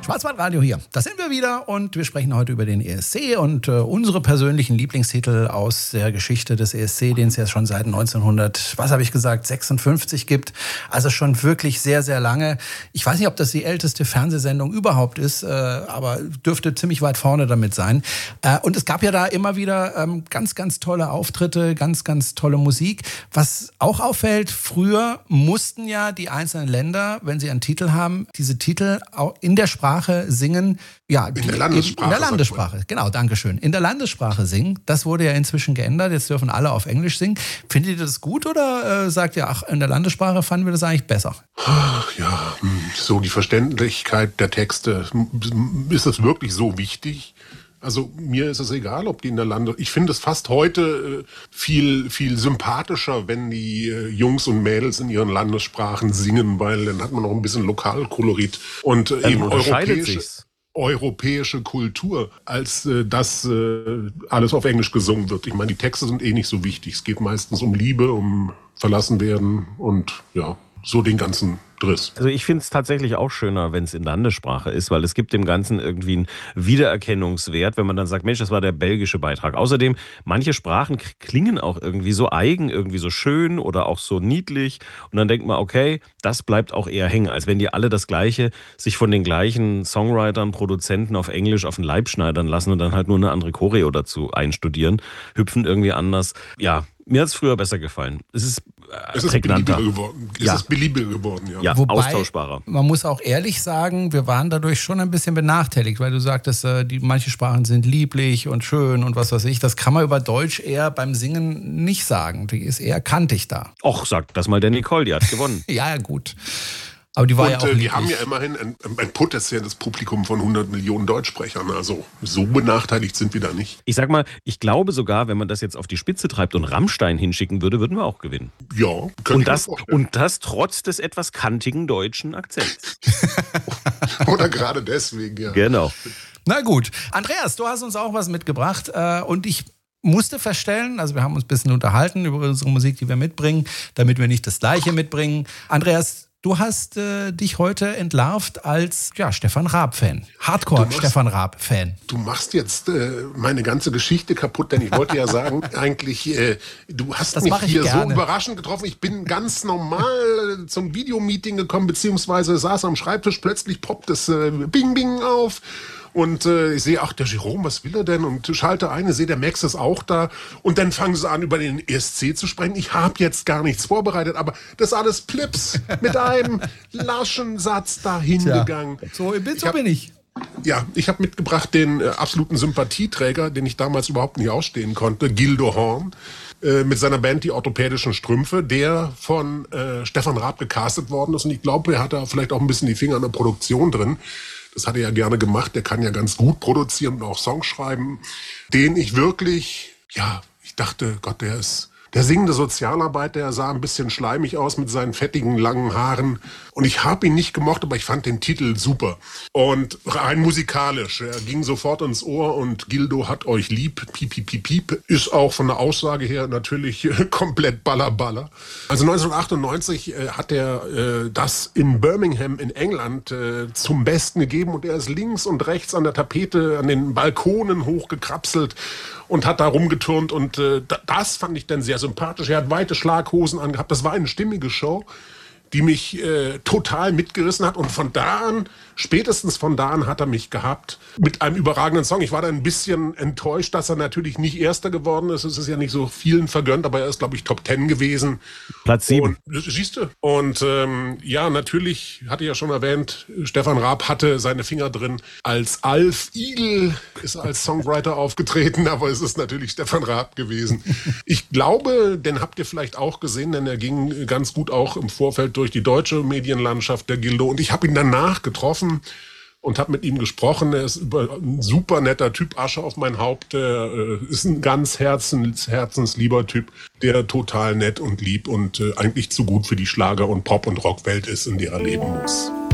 Schwarzwaldradio hier. Da sind wir wieder und wir sprechen heute über den ESC und unsere persönlichen Lieblingstitel aus der Geschichte des ESC, den es ja schon seit 1956 gibt. Also schon wirklich sehr, sehr lange. Ich weiß nicht, ob das die älteste Fernsehsendung überhaupt ist, aber dürfte ziemlich weit vorne damit sein. Und es gab ja da immer wieder ganz, ganz tolle Auftritte, ganz, ganz tolle Musik. Was auch auffällt, früher mussten ja die einzelnen Länder, wenn sie einen Titel haben, diese Titel auch in der Sprache singen. Ja, in der Landessprache. In der Landessprache, genau, dankeschön. In der Landessprache singen. Das wurde ja inzwischen geändert. Jetzt dürfen alle auf Englisch singen. Findet ihr das gut oder sagt ihr, ach, in der Landessprache fanden wir das eigentlich besser? Ja, so die Verständlichkeit der Texte. Ist das wirklich so wichtig? Also mir ist es egal, ob die in der Ich finde es fast heute viel sympathischer, wenn die Jungs und Mädels in ihren Landessprachen singen, weil dann hat man noch ein bisschen Lokalkolorit und eben europäische Kultur, als dass alles auf Englisch gesungen wird. Ich meine, die Texte sind eh nicht so wichtig. Es geht meistens um Liebe, um verlassen werden und ja, so den ganzen Driss. Also ich finde es tatsächlich auch schöner, wenn es in Landessprache ist, weil es gibt dem Ganzen irgendwie einen Wiedererkennungswert, wenn man dann sagt, Mensch, das war der belgische Beitrag. Außerdem, manche Sprachen klingen auch irgendwie so eigen, irgendwie so schön oder auch so niedlich und dann denkt man, okay, das bleibt auch eher hängen, als wenn die alle das Gleiche sich von den gleichen Songwritern, Produzenten auf Englisch auf den Leib schneidern lassen und dann halt nur eine andere Choreo dazu einstudieren, hüpfen irgendwie anders. Ja, mir hat es früher besser gefallen. Es ist prägnanter. Es ist beliebiger geworden, ja. Wobei, austauschbarer. Man muss auch ehrlich sagen, wir waren dadurch schon ein bisschen benachteiligt, weil du sagtest, manche Sprachen sind lieblich und schön und was weiß ich. Das kann man über Deutsch eher beim Singen nicht sagen. Die ist eher kantig da. Och, sag das mal der Nicole, die hat gewonnen. Ja, gut. Aber die war ja auch die haben ja immerhin ein potenzielles Publikum von 100 Millionen Deutschsprechern. Also so benachteiligt sind wir da nicht. Ich sag mal, ich glaube sogar, wenn man das jetzt auf die Spitze treibt und Rammstein hinschicken würde, würden wir auch gewinnen. Ja, und das trotz des etwas kantigen deutschen Akzents. Oder gerade deswegen, ja. Genau. Na gut. Andreas, du hast uns auch was mitgebracht und ich musste feststellen, also wir haben uns ein bisschen unterhalten über unsere Musik, die wir mitbringen, damit wir nicht das Gleiche mitbringen. Andreas, du hast dich heute entlarvt als Stefan Raab-Fan. Hardcore-Stefan Raab-Fan. Du machst jetzt meine ganze Geschichte kaputt, denn ich wollte ja sagen, eigentlich, du hast mich hier so überraschend getroffen. Ich bin ganz normal zum Videomeeting gekommen, beziehungsweise saß am Schreibtisch, plötzlich poppt es Bing-Bing auf. Und ich sehe, ach, der Jerome, was will er denn? Und schalte ein, sehe, der Max ist auch da. Und dann fangen sie an, über den ESC zu sprechen. Ich habe jetzt gar nichts vorbereitet, aber das ist alles Plips mit einem laschen Satz dahin gegangen. So bin ich. Ja, ich habe mitgebracht den absoluten Sympathieträger, den ich damals überhaupt nicht ausstehen konnte, Gildo Horn, mit seiner Band Die Orthopädischen Strümpfe, der von Stefan Raab gecastet worden ist. Und ich glaube, er hat da vielleicht auch ein bisschen die Finger in der Produktion drin. Das hat er ja gerne gemacht. Der kann ja ganz gut produzieren und auch Songs schreiben. Den ich wirklich, ich dachte, Gott, der singende Sozialarbeiter, der sah ein bisschen schleimig aus mit seinen fettigen, langen Haaren. Und ich habe ihn nicht gemocht, aber ich fand den Titel super. Und rein musikalisch, er ging sofort ins Ohr und Gildo hat euch lieb, piep, piep, piep, piep, ist auch von der Aussage her natürlich komplett Baller. Also 1998 hat er das in Birmingham in England zum Besten gegeben und er ist links und rechts an der Tapete, an den Balkonen hochgekrapselt und hat da rumgeturnt und das fand ich dann sehr sympathisch. Er hat weite Schlaghosen angehabt, das war eine stimmige Show, die mich total mitgerissen hat und spätestens von da an hat er mich gehabt mit einem überragenden Song. Ich war da ein bisschen enttäuscht, dass er natürlich nicht Erster geworden ist. Es ist ja nicht so vielen vergönnt, aber er ist, glaube ich, Top 10 gewesen. Platz 7. Siehst du? Und natürlich, hatte ich ja schon erwähnt, Stefan Raab hatte seine Finger drin. Als Alf Igel ist als Songwriter aufgetreten, aber es ist natürlich Stefan Raab gewesen. Ich glaube, den habt ihr vielleicht auch gesehen, denn er ging ganz gut auch im Vorfeld durch die deutsche Medienlandschaft, der Gildo. Und ich habe ihn danach getroffen und habe mit ihm gesprochen. Er ist ein super netter Typ, Asche auf mein Haupt. Er ist ein ganz herzenslieber Typ, der total nett und lieb und eigentlich zu gut für die Schlager- und Pop- und Rockwelt ist, in der er leben muss.